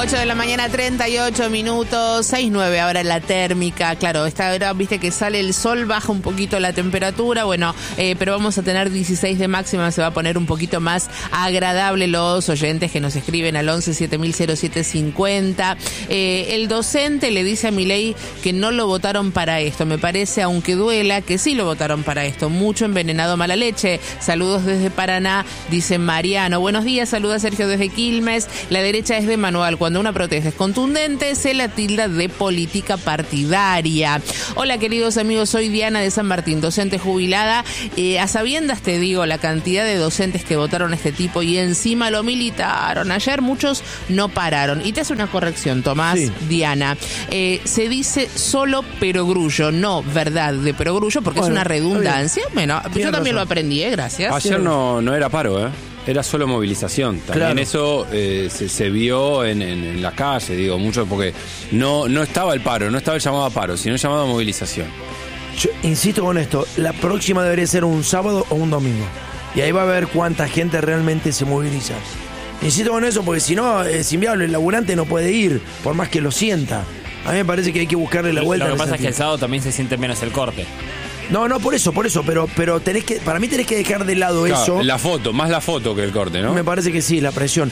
8 de la mañana, 38 minutos, 6:09 ahora la térmica. Claro, esta hora, viste que sale el sol, baja un poquito la temperatura, bueno, pero vamos a tener 16 de máxima, se va a poner un poquito más agradable. Los oyentes que nos escriben al 11 7000 el docente le dice a Milei que no lo votaron para esto. Me parece, aunque duela, que sí lo votaron para esto. Mucho envenenado, mala leche. Saludos desde Paraná, dice Mariano. Buenos días, saluda Sergio desde Quilmes. La derecha es de manual. Cuando una protesta es contundente, se la tilda de política partidaria. Hola, queridos amigos, soy Diana de San Martín, docente jubilada. A sabiendas te digo la cantidad de docentes que votaron a este tipo y encima lo militaron. Ayer muchos no pararon. Y te hace una corrección, Tomás, sí. Diana. Se dice solo perogrullo, no verdad de perogrullo, porque es una redundancia. Bueno, yo también lo aprendí, gracias. Ayer no era paro, era solo movilización. También eso se vio en la calle, digo, mucho, porque no estaba el paro, no estaba el llamado a paro, sino el llamado a movilización. Yo insisto con esto, la próxima debería ser un sábado o un domingo. Y ahí va a ver cuánta gente realmente se moviliza. Insisto con eso porque si no es inviable, el laburante no puede ir, por más que lo sienta. A mí me parece que hay que buscarle la vuelta. Lo que pasa es que el sábado también se siente menos el corte. No, por eso, pero para mí tenés que dejar de lado eso. La foto, más la foto que el corte, ¿no? Me parece que sí, la presión.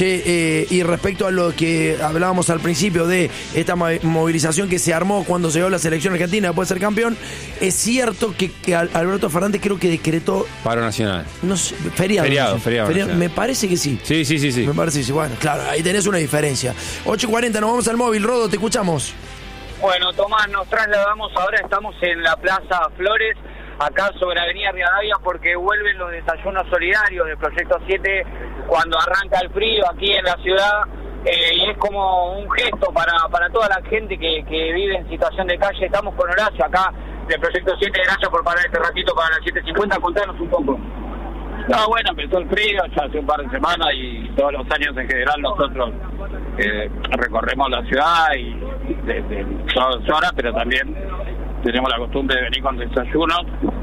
Y respecto a lo que hablábamos al principio de esta movilización que se armó cuando se dio la selección argentina después de ser campeón, es cierto que Alberto Fernández creo que decretó... Paro nacional. No sé, feriado. Me parece que sí. Sí. Me parece que sí. Bueno, claro, ahí tenés una diferencia. 8:40, nos vamos al móvil. Rodo, te escuchamos. Bueno, Tomás, nos trasladamos, ahora estamos en la Plaza Flores, acá sobre Avenida Rivadavia, porque vuelven los desayunos solidarios del Proyecto 7 cuando arranca el frío aquí en la ciudad, y es como un gesto para toda la gente que vive en situación de calle. Estamos con Horacio acá del Proyecto 7, gracias por parar este ratito para las 7:50, contanos un poco. No, bueno, empezó el frío ya hace un par de semanas y todos los años en general nosotros recorremos la ciudad y desde todas horas, pero también tenemos la costumbre de venir con desayunos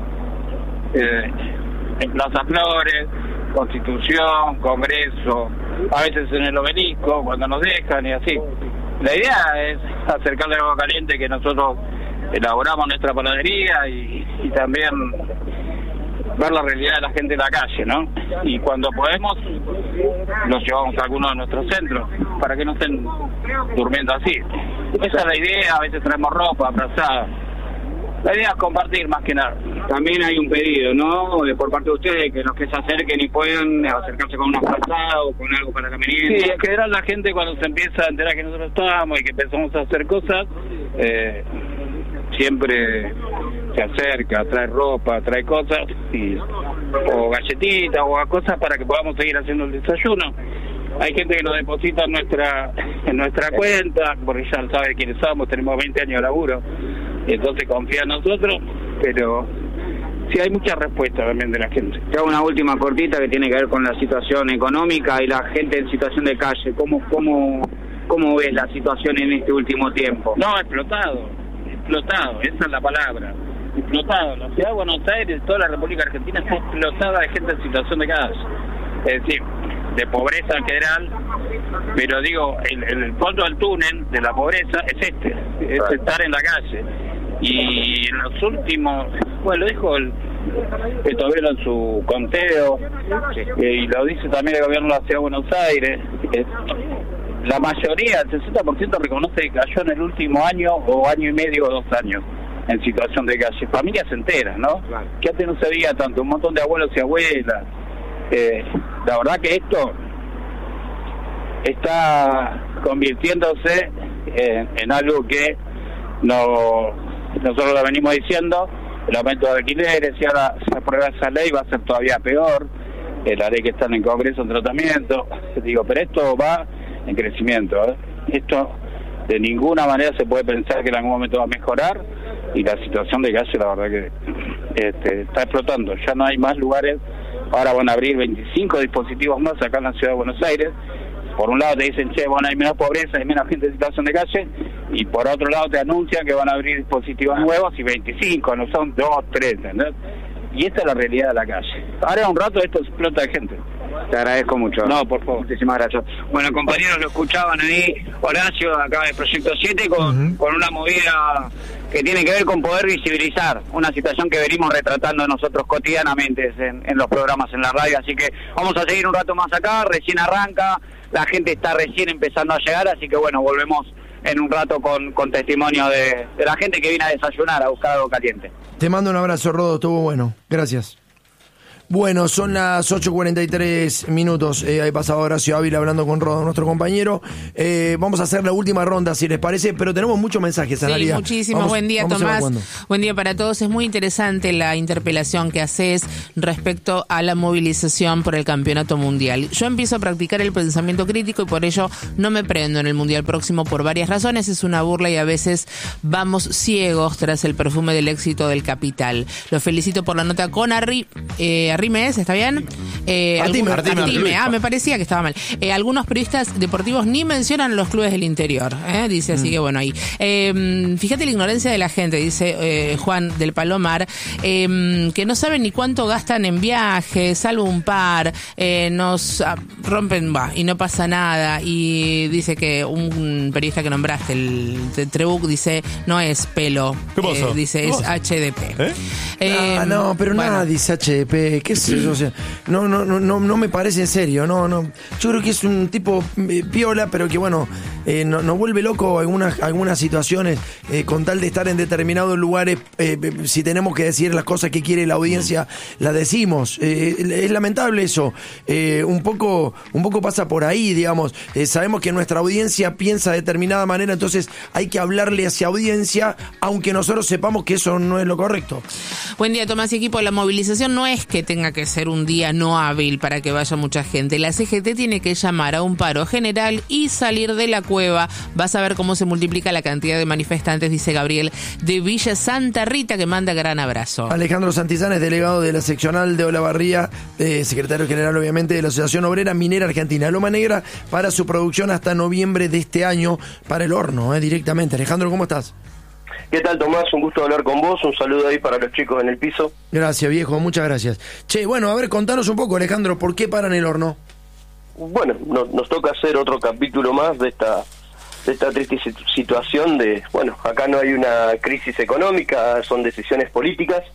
en Plaza Flores, Constitución, Congreso, a veces en el Obelisco, cuando nos dejan y así. La idea es acercarle agua caliente que nosotros elaboramos nuestra panadería y también ver la realidad de la gente en la calle, ¿no? Y cuando podemos, los llevamos a algunos de nuestros centros para que no estén durmiendo así. Esa es la idea, a veces traemos ropa, abrazadas. La idea es compartir más que nada. También hay un pedido, ¿no? Por parte de ustedes, que los que se acerquen y puedan acercarse con una frazada o con algo para la merienda. Sí, en general la gente cuando se empieza a enterar que nosotros estamos y que empezamos a hacer cosas, siempre se acerca, trae ropa, trae cosas, o galletitas o cosas para que podamos seguir haciendo el desayuno. Hay gente que nos deposita en nuestra cuenta, porque ya sabe quiénes somos, tenemos 20 años de laburo, y entonces confía en nosotros, pero sí hay mucha respuesta también de la gente. Te hago una última cortita que tiene que ver con la situación económica y la gente en situación de calle. ¿Cómo ves la situación en este último tiempo? No, explotado, esa es la palabra. Explotado. La ciudad de Buenos Aires, toda la República Argentina está explotada de gente en situación de calle. Es decir, de pobreza en general, pero digo, el fondo del túnel de la pobreza es estar en la calle. Y en los últimos, bueno, lo dijo el Tobero en su conteo, y lo dice también el gobierno de la ciudad de Buenos Aires, la mayoría, el 60% reconoce que cayó en el último año o año y medio o 2 años en situación de calle. Familias enteras, ¿no? Claro. Que antes no se veía tanto, un montón de abuelos y abuelas. La verdad que esto está convirtiéndose en algo que nosotros lo venimos diciendo, el aumento de alquileres, si ahora se aprueba esa ley va a ser todavía peor, la ley que está en el Congreso en tratamiento, pero esto va en crecimiento, Esto de ninguna manera se puede pensar que en algún momento va a mejorar, y la situación de calle la verdad que está explotando, ya no hay más lugares. Ahora van a abrir 25 dispositivos más acá en la ciudad de Buenos Aires. Por un lado te dicen, bueno, hay menos pobreza, hay menos gente en situación de calle, y por otro lado te anuncian que van a abrir dispositivos nuevos y 25, no son 2, 3, ¿entendés? Y esta es la realidad de la calle. Ahora un rato esto explota de gente. Te agradezco mucho. No, por favor. Muchísimas gracias. Bueno, compañeros, lo escuchaban ahí, Horacio, acá del Proyecto 7, con una movida que tiene que ver con poder visibilizar una situación que venimos retratando nosotros cotidianamente en los programas en la radio. Así que vamos a seguir un rato más acá, recién arranca, la gente está recién empezando a llegar, así que bueno, volvemos en un rato con testimonio de la gente que viene a desayunar, a buscar algo caliente. Te mando un abrazo, Rodo, estuvo bueno. Gracias. Bueno, son las 8:43. Ahí pasaba Horacio Ávila hablando con Rodo, nuestro compañero. Vamos a hacer la última ronda, si les parece, pero tenemos muchos mensajes, Analia. Sí, muchísimos. Buen día, Tomás. Buen día para todos. Es muy interesante la interpelación que haces respecto a la movilización por el campeonato mundial. Yo empiezo a practicar el pensamiento crítico y por ello no me prendo en el mundial próximo por varias razones. Es una burla y a veces vamos ciegos tras el perfume del éxito del capital. Los felicito por la nota con Arrimes, ¿está bien? Artime. Me parecía que estaba mal. Algunos periodistas deportivos ni mencionan los clubes del interior, dice, así que bueno, ahí. Fíjate la ignorancia de la gente, dice Juan del Palomar, que no saben ni cuánto gastan en viajes, salvo un par, nos rompen, y no pasa nada. Y dice que un periodista que nombraste, el de Trebuch, dice, no es pelo. ¿Qué pasó? Dice, es HDP. No, pero bueno, nada dice HDP. ¿Qué es eso? O sea, no me parece en serio. No. Yo creo que es un tipo piola, pero que bueno, nos vuelve loco algunas situaciones con tal de estar en determinados lugares. Si tenemos que decir las cosas que quiere la audiencia, las decimos. Es lamentable eso. Un poco pasa por ahí, digamos. Sabemos que nuestra audiencia piensa de determinada manera, entonces hay que hablarle hacia audiencia, aunque nosotros sepamos que eso no es lo correcto. Buen día, Tomás y equipo. La movilización no es que tenga que ser un día no hábil para que vaya mucha gente. La CGT tiene que llamar a un paro general y salir de la cueva. Vas a ver cómo se multiplica la cantidad de manifestantes, dice Gabriel de Villa Santa Rita, que manda gran abrazo. Alejandro Santizán es delegado de la seccional de Olavarría, secretario general obviamente de la Asociación Obrera Minera Argentina. Loma Negra para su producción hasta noviembre de este año para el horno, directamente. Alejandro, ¿cómo estás? ¿Qué tal, Tomás? Un gusto hablar con vos. Un saludo ahí para los chicos en el piso. Gracias, viejo. Muchas gracias. Che, bueno, a ver, contanos un poco, Alejandro, ¿por qué paran el horno? Bueno, nos toca hacer otro capítulo más de esta triste situación de, bueno, acá no hay una crisis económica, son decisiones políticas.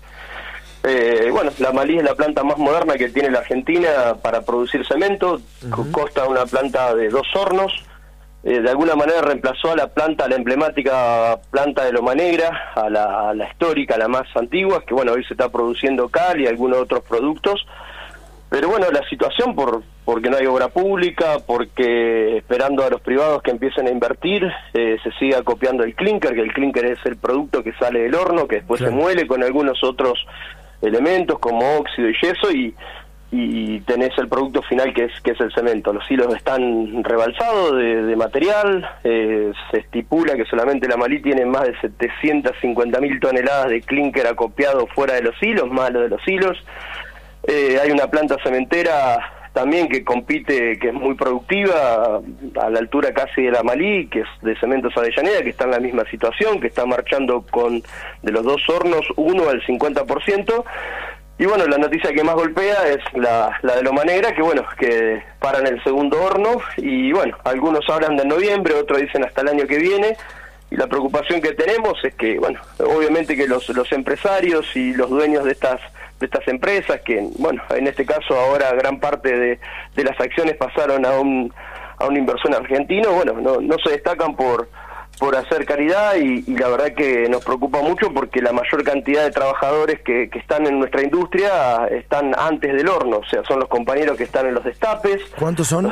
Bueno, la Malí es la planta más moderna que tiene la Argentina para producir cemento. Consta una planta de 2 hornos. De alguna manera reemplazó a la emblemática planta de Loma Negra, a la histórica, la más antigua, que bueno, hoy se está produciendo cal y algunos otros productos. Pero bueno, la situación porque no hay obra pública, porque esperando a los privados que empiecen a invertir, se sigue acopiando el clínker, que el clínker es el producto que sale del horno, que después se muele con algunos otros elementos como óxido y yeso y tenés el producto final que es el cemento. Los hilos están rebalsados de material, se estipula que solamente la Malí tiene más de 750.000 toneladas de clínker acopiado fuera de los hilos, más lo de los hilos. Hay una planta cementera también que compite, que es muy productiva, a la altura casi de la Malí, que es de Cementos Avellaneda, que está en la misma situación, que está marchando de los 2 hornos, uno al 50%. Y bueno, la noticia que más golpea es la de Loma Negra, que bueno, que paran el segundo horno, y bueno, algunos hablan de noviembre, otros dicen hasta el año que viene, y la preocupación que tenemos es que, bueno, obviamente que los empresarios y los dueños de estas empresas, que bueno, en este caso ahora gran parte de las acciones pasaron a un inversor argentino, bueno, no se destacan por hacer caridad y la verdad que nos preocupa mucho porque la mayor cantidad de trabajadores que están en nuestra industria están antes del horno, o sea, son los compañeros que están en los destapes. ¿Cuántos son?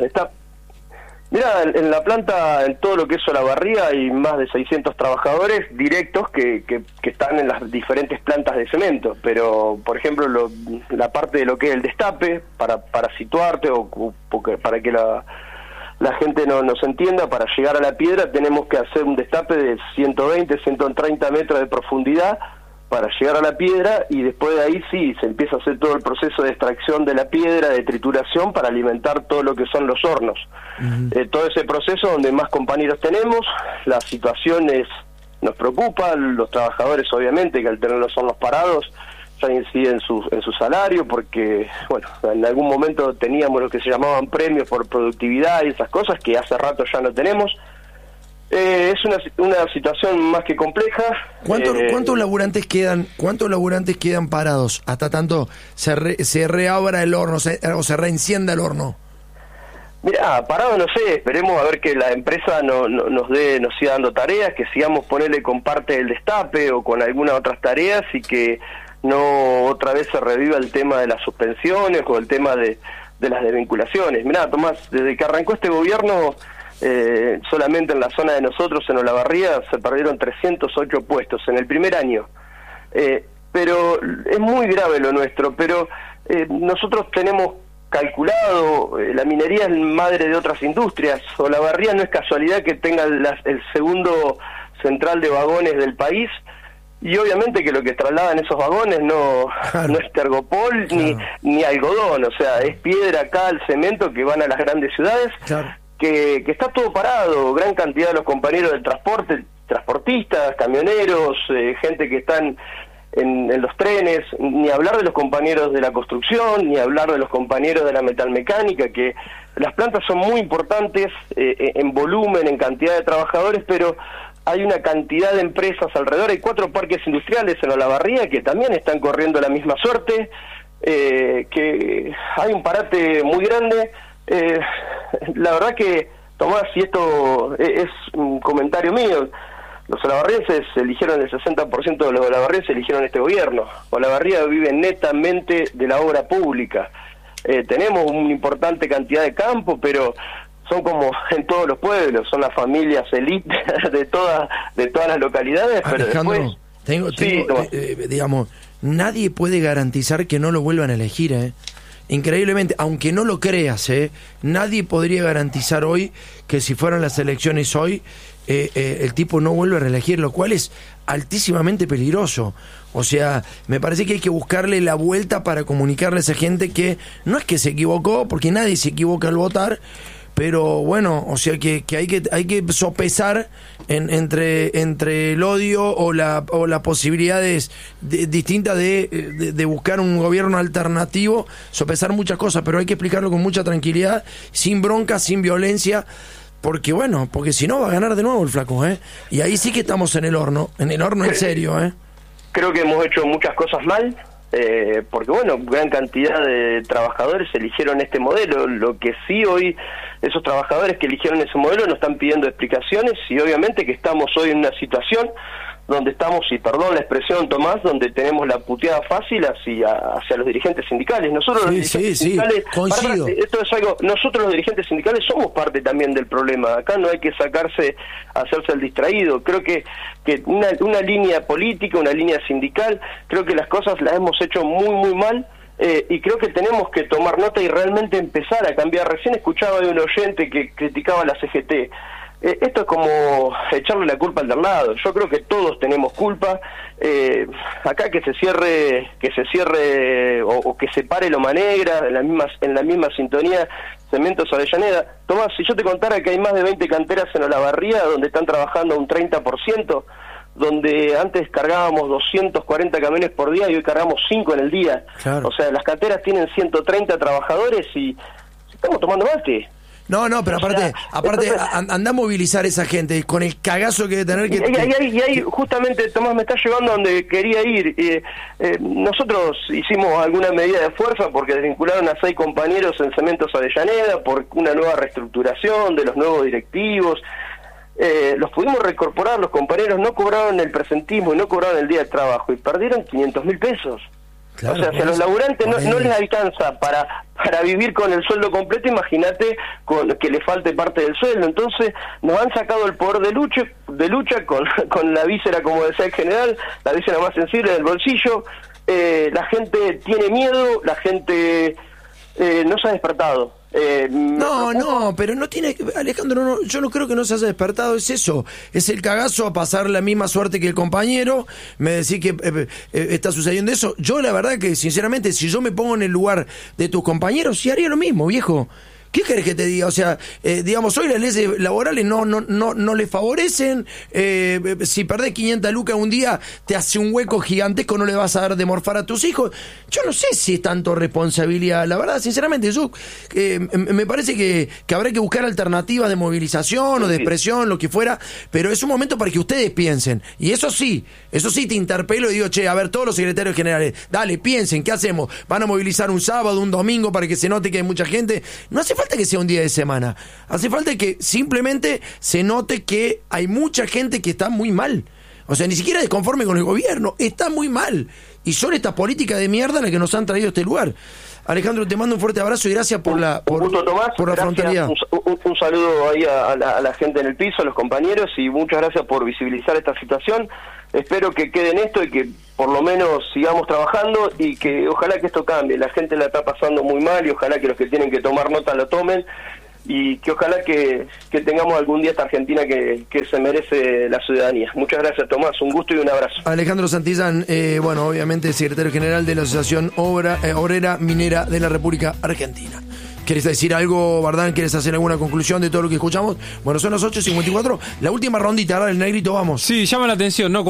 Mira, en la planta, en todo lo que es Olavarría, hay más de 600 trabajadores directos que están en las diferentes plantas de cemento, pero, por ejemplo, la parte de lo que es el destape, para situarte o para que la gente nos entienda, para llegar a la piedra tenemos que hacer un destape de 120, 130 metros de profundidad para llegar a la piedra, y después de ahí sí, se empieza a hacer todo el proceso de extracción de la piedra, de trituración, para alimentar todo lo que son los hornos. Todo ese proceso donde más compañeros tenemos, la situación nos preocupa, los trabajadores obviamente, que al tener los hornos parados, ya incide en su salario, porque, bueno, en algún momento teníamos lo que se llamaban premios por productividad y esas cosas que hace rato ya no tenemos. Es una situación más que compleja. ¿Cuántos laburantes quedan parados hasta tanto se reabra el horno o se reencienda el horno? Mirá, parado no sé, esperemos a ver que la empresa nos siga dando tareas, que sigamos ponerle con parte del destape o con algunas otras tareas y que no otra vez se reviva el tema de las suspensiones o el tema de las desvinculaciones. Mirá, Tomás, desde que arrancó este gobierno, solamente en la zona de nosotros, en Olavarría, se perdieron 308 puestos en el primer año. Pero es muy grave lo nuestro, pero nosotros tenemos calculado, la minería es madre de otras industrias. Olavarría no es casualidad que tenga el segundo central de vagones del país, y obviamente que lo que trasladan esos vagones no es tergopol ni algodón, o sea, es piedra, cal, cemento que van a las grandes ciudades. Claro. Que está todo parado, gran cantidad de los compañeros del transporte, transportistas, camioneros, gente que están en los trenes, ni hablar de los compañeros de la construcción, ni hablar de los compañeros de la metalmecánica, que las plantas son muy importantes en volumen, en cantidad de trabajadores, pero hay una cantidad de empresas alrededor, hay 4 parques industriales en Olavarría que también están corriendo la misma suerte, que hay un parate muy grande. La verdad que, Tomás, y esto es un comentario mío, los olavarrienses eligieron, el 60% de los olavarrienses eligieron este gobierno. Olavarría vive netamente de la obra pública. Tenemos una importante cantidad de campo, pero son como en todos los pueblos, son las familias elite de todas las localidades. Alejandro, pero después, digamos, nadie puede garantizar que no lo vuelvan a elegir, Increíblemente, aunque no lo creas, nadie podría garantizar hoy que si fueran las elecciones hoy, el tipo no vuelve a reelegir, lo cual es altísimamente peligroso. O sea, me parece que hay que buscarle la vuelta para comunicarle a esa gente que no es que se equivocó, porque nadie se equivoca al votar, pero bueno, o sea que hay que sopesar entre el odio o las posibilidades distintas de buscar un gobierno alternativo, sopesar muchas cosas, pero hay que explicarlo con mucha tranquilidad, sin bronca, sin violencia, porque si no va a ganar de nuevo el flaco, y ahí sí que estamos en el horno en serio, Creo que hemos hecho muchas cosas mal, porque gran cantidad de trabajadores eligieron este modelo. Lo que sí hoy, esos trabajadores que eligieron ese modelo nos están pidiendo explicaciones, y obviamente que estamos hoy en una situación donde estamos, y perdón la expresión, Tomás, donde tenemos la puteada fácil hacia los dirigentes sindicales. Nosotros los dirigentes sindicales, coincido. Esto es algo, nosotros los dirigentes sindicales somos parte también del problema. Acá no hay que hacerse el distraído. Creo que una línea política, una línea sindical, creo que las cosas las hemos hecho muy, muy mal. Y creo que tenemos que tomar nota y realmente empezar a cambiar. Recién escuchaba de un oyente que criticaba la CGT. Esto es como echarle la culpa al de al lado. Yo creo que todos tenemos culpa. Acá que se cierre o que se pare Loma Negra, en la misma sintonía, Cementos Avellaneda. Tomás, si yo te contara que hay más de 20 canteras en Olavarría donde están trabajando un 30%, donde antes cargábamos 240 camiones por día y hoy cargamos 5 en el día. Claro. O sea, las canteras tienen 130 trabajadores y estamos tomando mate. No, pero aparte, entonces, anda a movilizar a esa gente con el cagazo que debe tener que... Y ahí justamente, Tomás, me está llevando a donde quería ir. Nosotros hicimos alguna medida de fuerza porque desvincularon a 6 compañeros en Cementos Avellaneda por una nueva reestructuración de los nuevos directivos. Los pudimos reincorporar, los compañeros no cobraron el presentismo y no cobraron el día de trabajo y perdieron 500.000 pesos. Claro, o sea, si a los laburantes no les alcanza para vivir con el sueldo completo, imagínate que le falte parte del sueldo. Entonces nos han sacado el poder de lucha con la víscera, como decía el general, la víscera más sensible del bolsillo. La gente tiene miedo, la gente no se ha despertado. Pero no tiene... Alejandro, yo no creo que no se haya despertado, es eso, es el cagazo a pasar la misma suerte que el compañero. Me decís que está sucediendo eso. Yo la verdad que sinceramente, si yo me pongo en el lugar de tus compañeros, sí haría lo mismo, viejo. ¿Qué querés que te diga? O sea, digamos, hoy las leyes laborales no le favorecen. Si perdés 500 lucas un día, te hace un hueco gigantesco, no le vas a dar de morfar a tus hijos. Yo no sé si es tanto responsabilidad. La verdad, sinceramente, yo me parece que habrá que buscar alternativas de movilización o de expresión, lo que fuera, pero es un momento para que ustedes piensen. Y eso sí te interpelo y digo, che, a ver, todos los secretarios generales, dale, piensen, ¿qué hacemos? ¿Van a movilizar un sábado, un domingo para que se note que hay mucha gente? No hace falta que sea un día de semana, hace falta que simplemente se note que hay mucha gente que está muy mal, o sea, ni siquiera desconforme con el gobierno, está muy mal, y son estas políticas de mierda las que nos han traído a este lugar. Alejandro, te mando un fuerte abrazo y gracias por la frontalidad. Un saludo ahí a la gente en el piso, a los compañeros, y muchas gracias por visibilizar esta situación. Espero que quede en esto y que por lo menos sigamos trabajando, y que ojalá que esto cambie. La gente la está pasando muy mal, y ojalá que los que tienen que tomar nota lo tomen, y que ojalá que tengamos algún día esta Argentina que se merece la ciudadanía. Muchas gracias, Tomás, un gusto y un abrazo. Alejandro Santillán, bueno, obviamente secretario general de la Asociación Obrera Minera de la República Argentina. ¿Quieres decir algo, Bardán? ¿Quieres hacer alguna conclusión de todo lo que escuchamos? Bueno, son las 8:54. La última rondita, ahora el negrito, vamos. Sí, llama la atención, ¿no?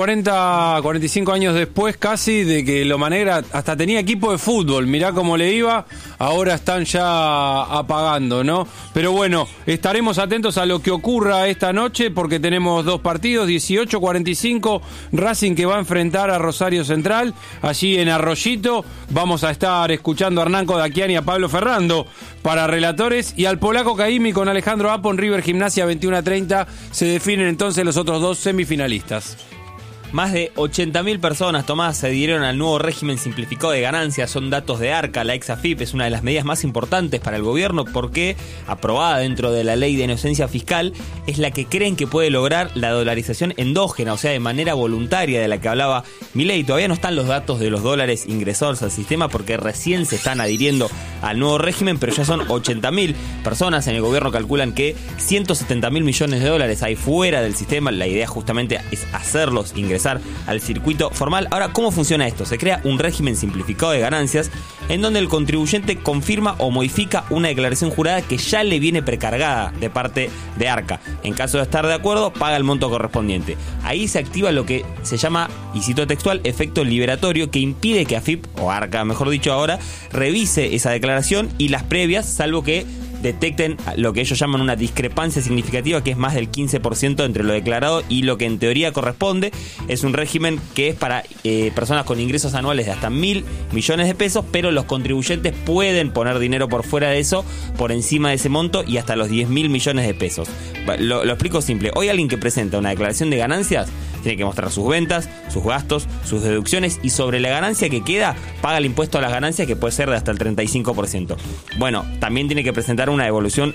45 años después casi de que Loma Negra hasta tenía equipo de fútbol. Mirá cómo le iba. Ahora están ya apagando, ¿no? Pero bueno, estaremos atentos a lo que ocurra esta noche porque tenemos dos partidos. 18:45, Racing que va a enfrentar a Rosario Central. Allí en Arroyito vamos a estar escuchando a Hernán Kodakian y a Pablo Ferrando para relatores, y al polaco Caimi con Alejandro Apon. River Gimnasia 21:30. Se definen entonces los otros dos semifinalistas. Más de 80.000 personas, Tomás, se adhirieron al nuevo régimen simplificado de ganancias. Son datos de ARCA. La ex AFIP es una de las medidas más importantes para el gobierno porque, aprobada dentro de la ley de inocencia fiscal, es la que creen que puede lograr la dolarización endógena, o sea, de manera voluntaria, de la que hablaba Milei. Todavía no están los datos de los dólares ingresados al sistema porque recién se están adhiriendo al nuevo régimen, pero ya son 80.000 personas. En el gobierno calculan que 170.000 millones de dólares hay fuera del sistema. La idea justamente es hacerlos ingresar al circuito formal. Ahora, ¿cómo funciona esto? Se crea un régimen simplificado de ganancias en donde el contribuyente confirma o modifica una declaración jurada que ya le viene precargada de parte de ARCA. En caso de estar de acuerdo, paga el monto correspondiente. Ahí se activa lo que se llama, y cito textual, efecto liberatorio, que impide que AFIP, o ARCA mejor dicho ahora, revise esa declaración y las previas, salvo que detecten lo que ellos llaman una discrepancia significativa, que es más del 15% entre lo declarado y lo que en teoría corresponde. Es un régimen que es para personas con ingresos anuales de hasta 1.000 millones de pesos, pero los contribuyentes pueden poner dinero por fuera de eso, por encima de ese monto, y hasta los 10.000 millones de pesos. Lo explico simple. Hoy alguien que presenta una declaración de ganancias tiene que mostrar sus ventas, sus gastos, sus deducciones, y sobre la ganancia que queda paga el impuesto a las ganancias, que puede ser de hasta el 35%. Bueno, también tiene que presentar una devolución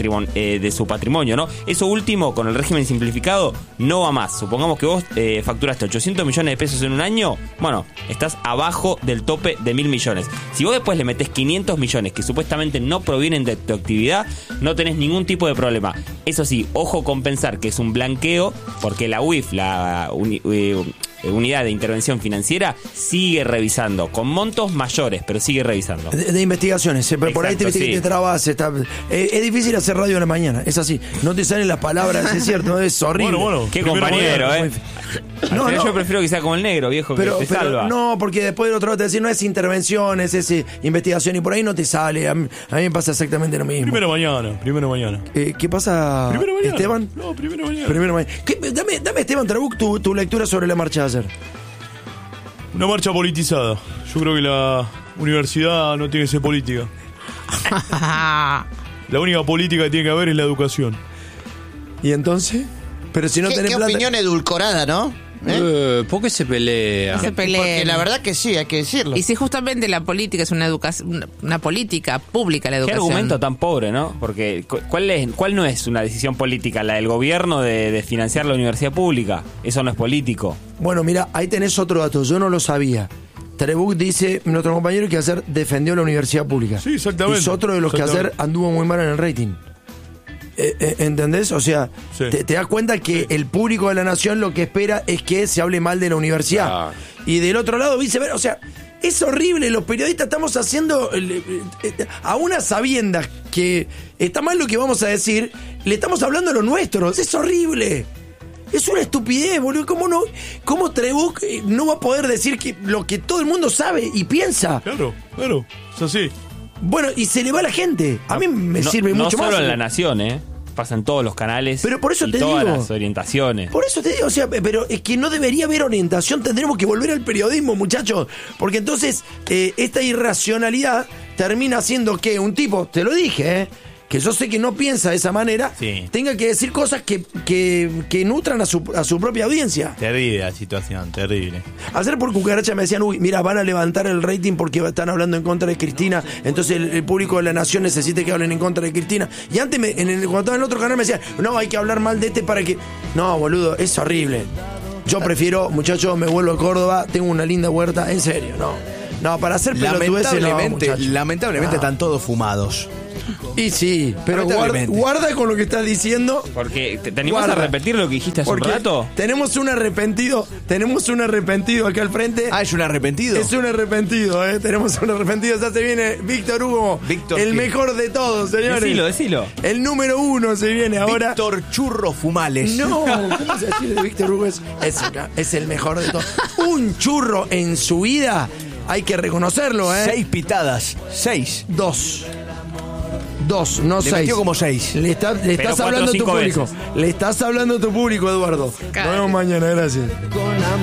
de su patrimonio, ¿no? Eso último, con el régimen simplificado, no va más. Supongamos que vos facturaste 800 millones de pesos en un año, bueno, estás abajo del tope de 1.000 millones. Si vos después le metés 500 millones que supuestamente no provienen de tu actividad, no tenés ningún tipo de problema. Eso sí, ojo con pensar que es un blanqueo, porque la UIF, la Unidad de Intervención Financiera, sigue revisando con montos mayores, pero sigue revisando de investigaciones. Exacto, por ahí te trabas. Es difícil hacer radio en la mañana, es así, no te salen las palabras, es cierto, es horrible. Bueno, qué compañero, no, yo prefiero que sea como el negro, viejo, pero salva. No, porque después del otro lado te decís, no es intervención, es investigación, y por ahí no te sale. A mí me pasa exactamente lo mismo. Primero mañana. ¿Qué pasa, Esteban? No, primero mañana. Dame, Esteban Trabuc, tu lectura sobre la marcha de ayer. Una marcha politizada. Yo creo que la universidad no tiene que ser política. La única política que tiene que haber es la educación. ¿Y entonces? Pero si no tenés plata... Qué opinión edulcorada, ¿no? ¿Por qué se pelea? Porque la verdad que sí, hay que decirlo. Y si justamente la política es una política pública, la educación. Qué argumento tan pobre, ¿no? Porque ¿cuál no es una decisión política? La del gobierno de financiar la universidad pública. Eso no es político. Bueno, mira, ahí tenés otro dato, yo no lo sabía. Trabuc dice, nuestro compañero, que ayer defendió la universidad pública. Sí, exactamente. Es otro de los que ayer anduvo muy mal en el rating. ¿Entendés? O sea, sí. te das cuenta que el público de la nación lo que espera es que se hable mal de la universidad. Y del otro lado, viceversa. O sea, es horrible. Los periodistas estamos haciendo a unas sabiendas que está mal lo que vamos a decir, le estamos hablando a los nuestros. Es horrible. Es una estupidez, boludo. ¿Cómo Trebuch no va a poder decir lo que todo el mundo sabe y piensa? Claro, es así. Bueno, y se le va a la gente. A mí me sirve mucho más. No solo en La Nación, pasan todos los canales. Pero por eso y te todas digo. las orientaciones. Por eso te digo, o sea, pero es que no debería haber orientación. Tendremos que volver al periodismo, muchachos. Porque entonces esta irracionalidad termina haciendo que un tipo, te lo dije, que yo sé que no piensa de esa manera, Sí. tenga que decir cosas que nutran a su propia audiencia. Terrible la situación, terrible. Ayer por cucaracha me decían, uy, mira, van a levantar el rating porque están hablando en contra de Cristina, entonces el público de La Nación necesita que hablen en contra de Cristina. Y antes, cuando estaba en el otro canal me decían, no, hay que hablar mal de este para que... No, boludo, es horrible. Yo prefiero, muchachos, me vuelvo a Córdoba, tengo una linda huerta, en serio, no. No, para hacer pelotudeces, Lamentablemente están todos fumados. Y sí, pero guarda con lo que estás diciendo. Porque te animás a repetir lo que dijiste hace un rato. Tenemos un arrepentido acá al frente. Ah, ¿es un arrepentido? Es un arrepentido, tenemos un arrepentido. Ya se viene Víctor Hugo, el mejor de todos, señores. Decilo. El número 1 se viene ahora. Víctor Churro Fumales. No, ¿cómo se dice de Víctor Hugo? Es el mejor de todos. Un churro en su vida, hay que reconocerlo, 6 pitadas. 6. 2, no 6. Le metió como 6. Le estás hablando a tu público. Le estás hablando a tu público, Eduardo. Nos vemos mañana, gracias.